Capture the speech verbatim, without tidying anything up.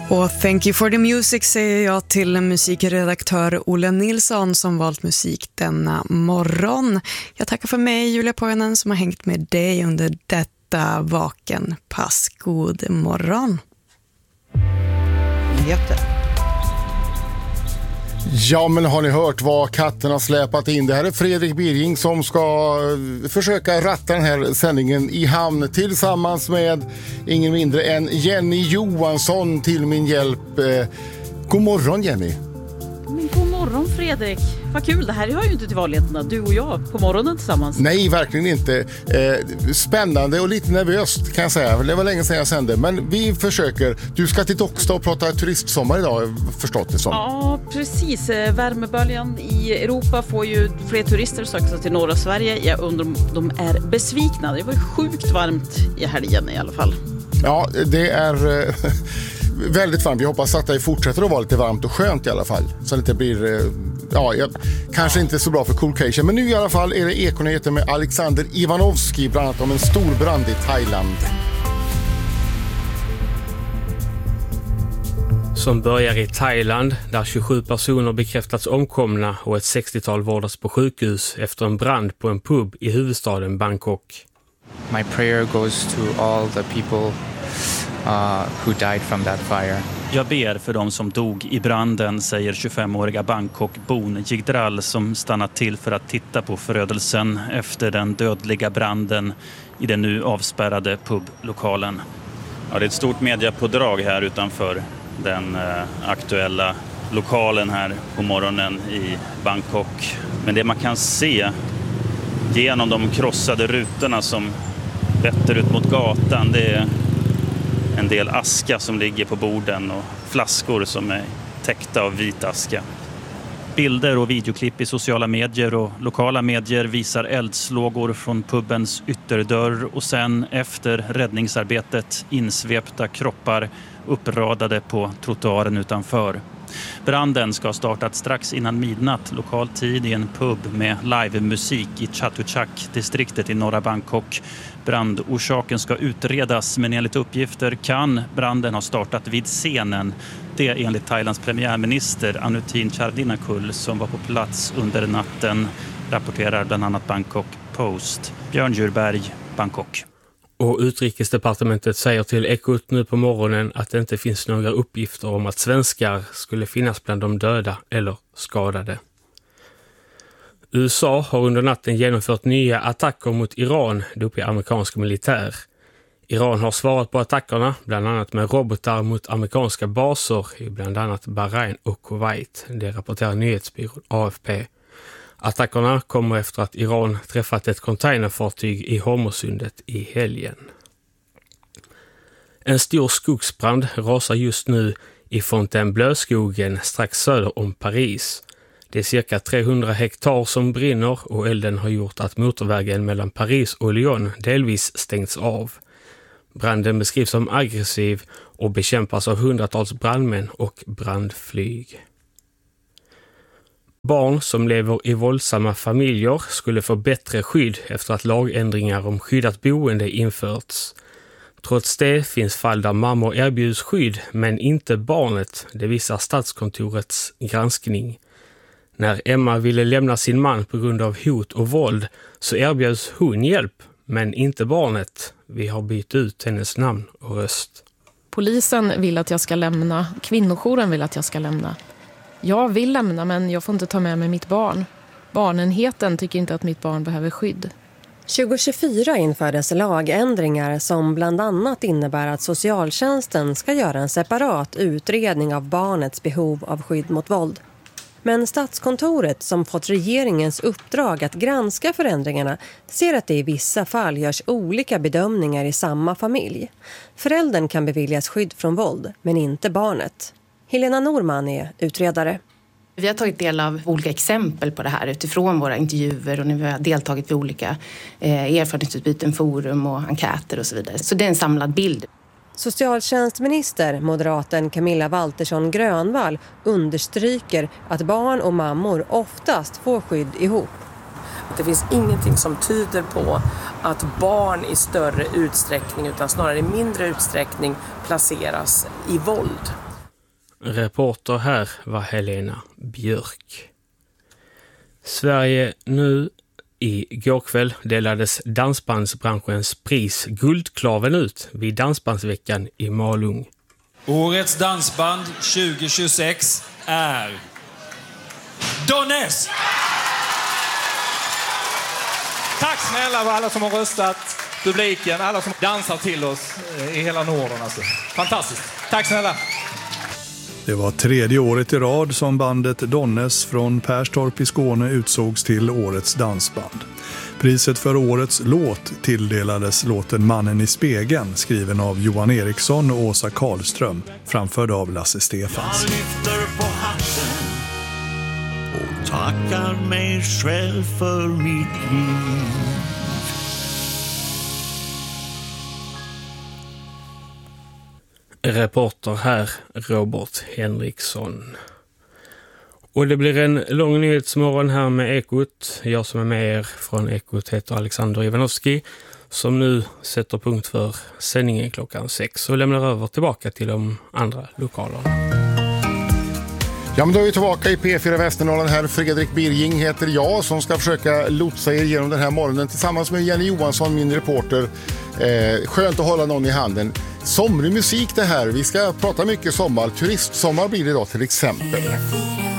Och thank you for the music säger jag till musikredaktör Olle Nilsson som valt musik denna morgon. Jag tackar för mig, Julia Pojanen, som har hängt med dig under detta vakenpass. God morgon. Jätte. Ja, men har ni hört vad katten har släpat in? Det här är Fredrik Birging som ska försöka ratta den här sändningen i hamn tillsammans med ingen mindre än Jenny Johansson till min hjälp. God morgon, Jenny. Men god morgon, Fredrik. Vad kul, det här hör ju inte till vanligheterna, du och jag på morgonen tillsammans. Nej, verkligen inte. Eh, spännande och lite nervöst kan jag säga. Det var länge sedan jag sände, men vi försöker. Du ska till Docksta och prata turistsommar idag, förstått det som. Ja, precis. Värmeböljan i Europa får ju fler turister söka sig till norra Sverige. Jag undrar om de är besvikna. Det var ju sjukt varmt i helgen i alla fall. Ja, det är... väldigt varmt. Jag hoppas att det fortsätter att vara lite varmt och skönt i alla fall. Så det inte blir, ja, kanske inte så bra för Coolcation. Men nu i alla fall är det Ekonyheter med Alexander Ivanovski, bland annat om en stor brand i Thailand. Som börjar i Thailand, där tjugosju personer bekräftats omkomna och ett sextiotal vårdas på sjukhus efter en brand på en pub i huvudstaden Bangkok. My prayer goes to all the people Uh, who died from that fire. Jag ber för de som dog i branden, säger tjugofemåriga Bangkok-bon Jigdral som stannat till för att titta på förödelsen efter den dödliga branden i den nu avspärrade publokalen. Ja, det är ett stort mediapådrag här utanför den eh, aktuella lokalen här på morgonen i Bangkok. Men det man kan se genom de krossade rutorna som vetter ut mot gatan, det är en del aska som ligger på borden och flaskor som är täckta av vit aska. Bilder och videoklipp i sociala medier och lokala medier visar eldslågor från pubens ytterdörr och sen efter räddningsarbetet insvepta kroppar uppradade på trottoaren utanför. Branden ska ha startat strax innan midnatt lokal tid i en pub med livemusik i Chatuchak-distriktet i norra Bangkok. Brandorsaken ska utredas, men enligt uppgifter kan branden ha startat vid scenen. Det är enligt Thailands premiärminister Anutin Charnvirakul som var på plats under natten, rapporterar bland annat Bangkok Post. Björn Djurberg, Bangkok. Och utrikesdepartementet säger till Ekot nu på morgonen att det inte finns några uppgifter om att svenskar skulle finnas bland de döda eller skadade. U S A har under natten genomfört nya attacker mot Iran, det uppger amerikansk militär. Iran har svarat på attackerna, bland annat med robotar mot amerikanska baser i bland annat Bahrain och Kuwait. Det rapporterar nyhetsbyrån A F P. Attackerna kommer efter att Iran träffat ett containerfartyg i Hormuzsundet i helgen. En stor skogsbrand rasar just nu i Fontainebleau-skogen strax söder om Paris. Det är cirka trehundra hektar som brinner och elden har gjort att motorvägen mellan Paris och Lyon delvis stängts av. Branden beskrivs som aggressiv och bekämpas av hundratals brandmän och brandflyg. Barn som lever i våldsamma familjer skulle få bättre skydd efter att lagändringar om skyddat boende införts. Trots det finns fall där mammor erbjuds skydd men inte barnet, det visar Statskontorets granskning. När Emma ville lämna sin man på grund av hot och våld så erbjöds hon hjälp, men inte barnet. Vi har bytt ut hennes namn och röst. Polisen vill att jag ska lämna, kvinnojouren vill att jag ska lämna. Jag vill lämna, men jag får inte ta med mig mitt barn. Barnenheten tycker inte att mitt barn behöver skydd. tjugo tjugofyra infördes lagändringar som bland annat innebär att socialtjänsten ska göra en separat utredning av barnets behov av skydd mot våld. Men Statskontoret, som fått regeringens uppdrag att granska förändringarna, ser att det i vissa fall görs olika bedömningar i samma familj. Föräldern kan beviljas skydd från våld, men inte barnet. Helena Norman är utredare. Vi har tagit del av olika exempel på det här utifrån våra intervjuer och när vi har deltagit vid olika eh, erfarenhetsutbyten, forum och enkäter och så vidare. Så det är en samlad bild. Socialtjänstminister, moderaten Camilla Waltersson Grönvall, understryker att barn och mammor oftast får skydd ihop. Det finns ingenting som tyder på att barn i större utsträckning utan snarare i mindre utsträckning placeras i våld. Reporter här var Helena Björk. Sverige nu. I går kväll delades dansbandsbranschens pris Guldklaven ut vid Dansbandsveckan i Malung. Årets dansband tjugo tjugosex är Donnes! Tack snälla alla som har röstat, publiken, alla som dansar till oss i hela Norden. Alltså. Fantastiskt. Tack snälla. Det var tredje året i rad som bandet Donnes från Perstorp i Skåne utsågs till årets dansband. Priset för årets låt tilldelades låten Mannen i spegeln, skriven av Johan Eriksson och Åsa Karlström, framförd av Lasse Stefans. Jag lyfter på hatten och tackar mig själv för mitt liv. Reporter här, Robert Henriksson. Och det blir en lång nyhetsmorgon här med Ekot. Jag som är med er från Ekot heter Alexander Ivanovski, som nu sätter punkt för sändningen klockan sex och lämnar över tillbaka till de andra lokalerna. Ja, men då är vi tillbaka i P fyra Västernorrland här. Fredrik Birging heter jag som ska försöka lotsa er genom den här morgonen tillsammans med Jenny Johansson, min reporter. Eh, skönt att hålla någon i handen. Somrig musik det här. Vi ska prata mycket sommar. Turistsommar blir det idag till exempel.